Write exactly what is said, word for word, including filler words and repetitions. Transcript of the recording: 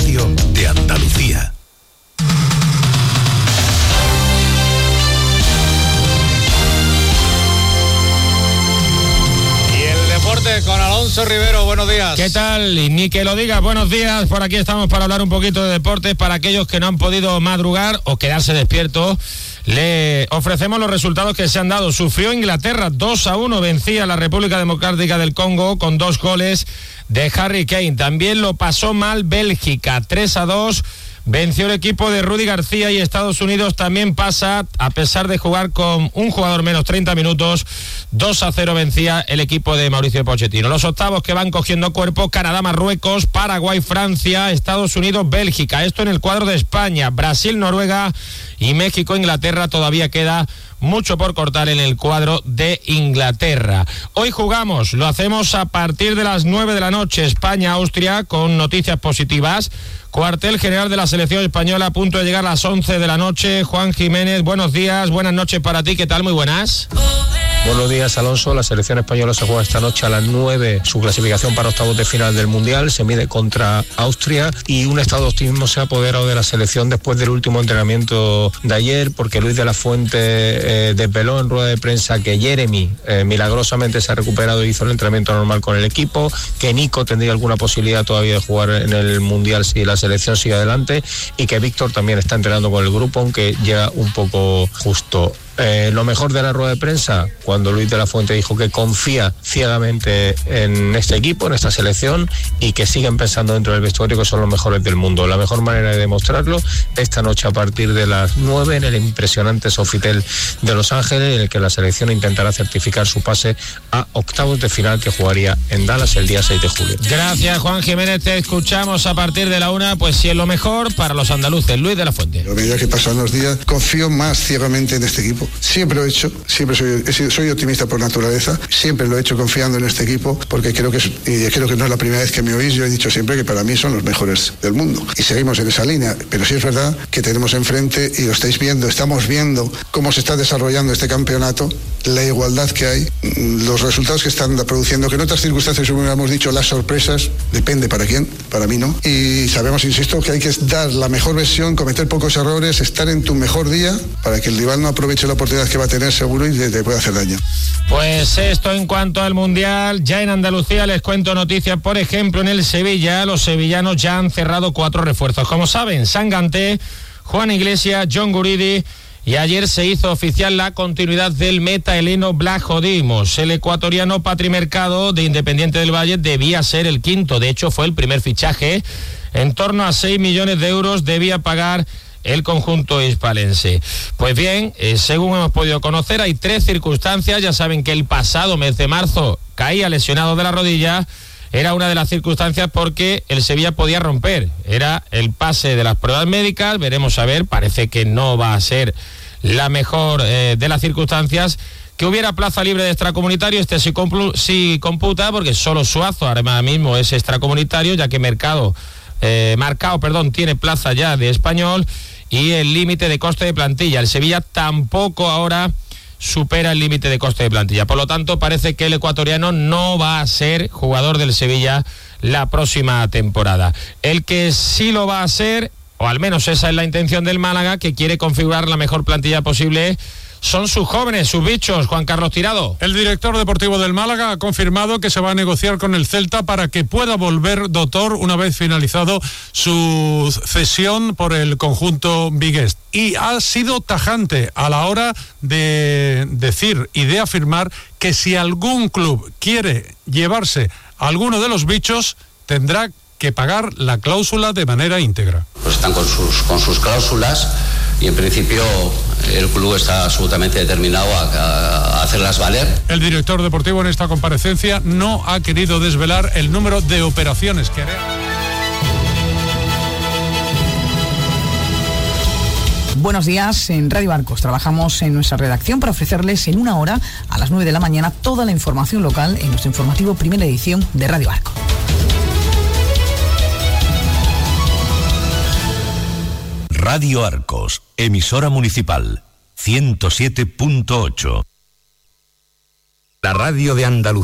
radio de Andalucía. Con Alonso Rivero, buenos días. ¿Qué tal? Y ni que lo digas, buenos días. Por aquí estamos para hablar un poquito de deportes. Para aquellos que no han podido madrugar o quedarse despiertos, le ofrecemos los resultados que se han dado. Sufrió Inglaterra dos a uno, vencía a la República Democrática del Congo con dos goles de Harry Kane. También lo pasó mal Bélgica, tres a dos. Venció el equipo de Rudy García y Estados Unidos también pasa, a pesar de jugar con un jugador menos treinta minutos, dos a cero vencía el equipo de Mauricio Pochettino. Los octavos que van cogiendo cuerpo: Canadá, Marruecos, Paraguay, Francia, Estados Unidos, Bélgica. Esto en el cuadro de España. Brasil, Noruega y México, Inglaterra. Todavía queda mucho por cortar en el cuadro de Inglaterra. Hoy jugamos, lo hacemos a partir de las nueve de la noche, España-Austria, con noticias positivas. Cuartel general de la selección española a punto de llegar a las once de la noche. Juan Jiménez, buenos días, buenas noches para ti, ¿qué tal? Muy buenas. Buenos días, Alonso. La selección española se juega esta noche a las nueve su clasificación para octavos de final del Mundial. Se mide contra Austria y un estado de optimismo se ha apoderado de la selección después del último entrenamiento de ayer, porque Luis de la Fuente eh, desveló en rueda de prensa que Jeremy eh, milagrosamente se ha recuperado y hizo el entrenamiento normal con el equipo, que Nico tendría alguna posibilidad todavía de jugar en el Mundial si la selección sigue adelante, y que Víctor también está entrenando con el grupo, aunque llega un poco justo. Eh, lo mejor de la rueda de prensa, cuando Luis de la Fuente dijo que confía ciegamente en este equipo, en esta selección, y que siguen pensando dentro del vestuario que son los mejores del mundo. La mejor manera de demostrarlo esta noche a partir de las nueve en el impresionante Sofitel de Los Ángeles, en el que la selección intentará certificar su pase a octavos de final, que jugaría en Dallas el día seis de julio. Gracias, Juan Jiménez, te escuchamos a partir de la una. Pues sí, es lo mejor para los andaluces. Luis de la Fuente. A medida que pasan los días, confío más ciegamente en este equipo. Siempre lo he hecho, siempre soy, he sido, soy optimista por naturaleza, siempre lo he hecho confiando en este equipo, porque creo que, es, y creo que no es la primera vez que me oís. Yo he dicho siempre que para mí son los mejores del mundo y seguimos en esa línea, pero sí es verdad que tenemos enfrente, y lo estáis viendo, estamos viendo cómo se está desarrollando este campeonato, la igualdad que hay, los resultados que están produciendo, que en otras circunstancias hubiéramos dicho las sorpresas, depende para quién, para mí no, y sabemos, insisto, que hay que dar la mejor versión, cometer pocos errores, estar en tu mejor día para que el rival no aproveche la oportunidad que va a tener seguro y te puede hacer daño. Pues esto en cuanto al Mundial. Ya en Andalucía les cuento noticias. Por ejemplo, en el Sevilla, los sevillanos ya han cerrado cuatro refuerzos. Como saben, Sanganté, Juan Iglesias, John Guridi, y ayer se hizo oficial la continuidad del meta heleno Blajodimos. El ecuatoriano Patri Mercado, de Independiente del Valle, debía ser el quinto. De hecho, fue el primer fichaje. En torno a seis millones de euros debía pagar el conjunto hispalense. Pues bien, eh, según hemos podido conocer, hay tres circunstancias. Ya saben que el pasado mes de marzo caía lesionado de la rodilla. Era una de las circunstancias porque el Sevilla podía romper. Era el pase de las pruebas médicas. Veremos a ver, parece que no va a ser la mejor eh, de las circunstancias. Que hubiera plaza libre de extracomunitario, este sí, complu- sí computa, porque solo Suazo ahora mismo es extracomunitario, ya que Mercado, eh, Marcao, perdón, tiene plaza ya de español. Y el límite de coste de plantilla, el Sevilla tampoco ahora supera el límite de coste de plantilla. Por lo tanto, parece que el ecuatoriano no va a ser jugador del Sevilla la próxima temporada. El que sí lo va a ser, o al menos esa es la intención del Málaga, que quiere configurar la mejor plantilla posible, son sus jóvenes, sus bichos. Juan Carlos Tirado. El director deportivo del Málaga ha confirmado que se va a negociar con el Celta para que pueda volver Doctor una vez finalizado su cesión por el conjunto vigués. Y ha sido tajante a la hora de decir y de afirmar que si algún club quiere llevarse a alguno de los bichos, tendrá que pagar la cláusula de manera íntegra. Pues están con sus, con sus cláusulas y en principio el club está absolutamente determinado a, a hacerlas valer. El director deportivo en esta comparecencia no ha querido desvelar el número de operaciones que hará. Buenos días, en Radio Arcos trabajamos en nuestra redacción para ofrecerles en una hora, a las nueve de la mañana, toda la información local en nuestro informativo primera edición de Radio Arcos. Radio Arcos, emisora municipal, ciento siete punto ocho. La radio de Andalucía.